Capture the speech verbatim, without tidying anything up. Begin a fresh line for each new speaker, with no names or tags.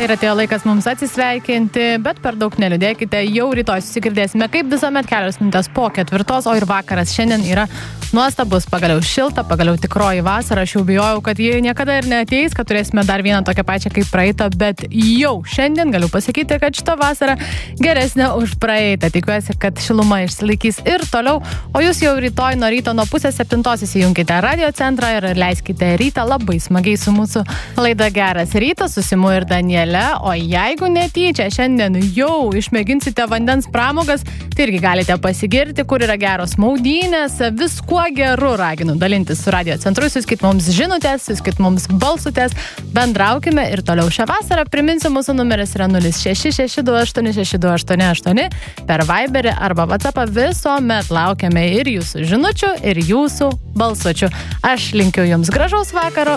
ir atėjo laikas mums atsisveikinti, bet per daug neliūdėkite, jau rytoj susigirdėsime kaip visuomet kelios minutės po ketvirtos, o ir vakaras šiandien yra nuostabus, pagaliau šilta, pagaliau tikroji vasara, aš jau bijojau, kad jie niekada ir neateis, kad turėsime dar vieną tokią pačią kaip praeitą, bet jau šiandien galiu pasakyti, kad šita vasara geresnė už praeitą. Tikiuosi, kad šiluma išsilaikys ir toliau, o jūs jau rytoj nuo ryto nuo pusės septintos įsijunkite radio centrą ir leiskite rytą labai smagiai su mūsų laida Geras rytas, susimu ir Daniele, o jeigu netyčia šiandien jau išmėginsite vandens pramogas, tai irgi galite pasigirti, kur yra geros maudynės, viskuo geru raginu dalintis su radio centru, siuskit mums žinutės, siuskit mums balsutės, bendraukime ir toliau šią vasarą. Priminsiu, mūsų numeris yra nulis šeši šeši du aštuoni šeši du aštuoni aštuoni, per Viberį arba WhatsAppą visuomet laukiame ir jūsų žinučių, ir jūsų balsučių. Aš linkiu jums gražaus vakaro